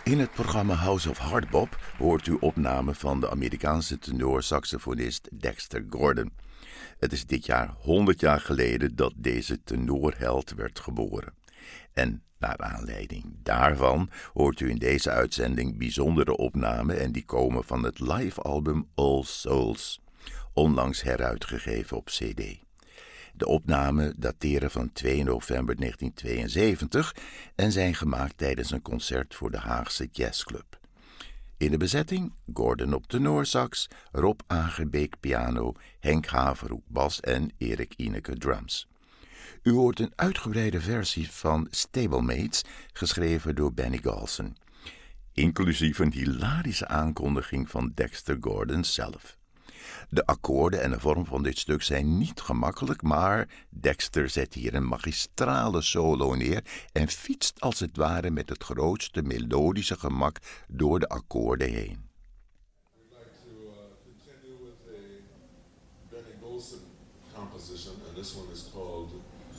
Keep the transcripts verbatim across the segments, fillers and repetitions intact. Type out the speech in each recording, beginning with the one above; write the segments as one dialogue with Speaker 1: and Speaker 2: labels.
Speaker 1: In het programma House of Hardbop hoort u opname van de Amerikaanse tenorsaxofonist Dexter Gordon. Het is dit jaar honderd jaar geleden dat deze tenorheld werd geboren. En naar aanleiding daarvan hoort u in deze uitzending bijzondere opnamen en die komen van het live-album All Souls, onlangs heruitgegeven op cd. De opnamen dateren van twee november negentien tweeënzeventig en zijn gemaakt tijdens een concert voor de Haagse Jazzclub. In de bezetting Gordon op tenorsax, Rob Agerbeek piano, Henk Haverhoek bas en Erik Ineke drums. U hoort een uitgebreide versie van Stablemates, geschreven door Benny Golson, inclusief een hilarische aankondiging van Dexter Gordon zelf. De akkoorden en de vorm van dit stuk zijn niet gemakkelijk, maar Dexter zet hier een magistrale solo neer en fietst als het ware met het grootste melodische gemak door de akkoorden heen.
Speaker 2: We'd like to uh, continue with a Benny Golson composition, and this one is called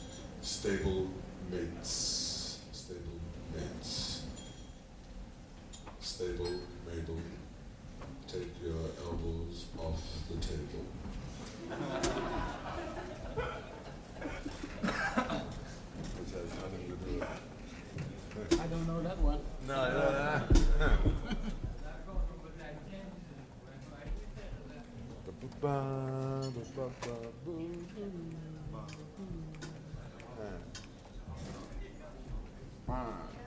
Speaker 2: Stablemates. Stablemates. Stable, Mabel. Take your elbows off the table. Which has nothing to do with it.
Speaker 3: I don't know that one.
Speaker 2: No, no, no. One,